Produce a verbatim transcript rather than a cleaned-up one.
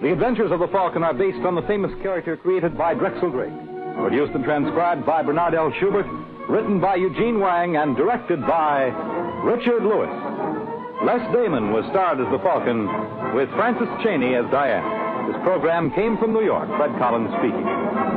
The Adventures of the Falcon are based on the famous character created by Drexel Drake. Produced and transcribed by Bernard L. Schubert, written by Eugene Wang, and directed by Richard Lewis. Les Damon was starred as the Falcon, with Francis Cheney as Diane. This program came from New York. Fred Collins speaking.